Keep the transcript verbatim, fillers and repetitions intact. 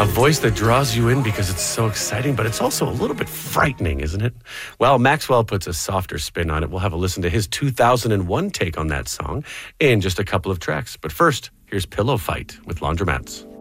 A voice that draws you in because it's so exciting, but it's also a little bit frightening, isn't it? Well, Maxwell puts a softer spin on it. We'll have a listen to his two thousand one take on that song in just a couple of tracks. But first, here's Pillow Fight with Laundromats.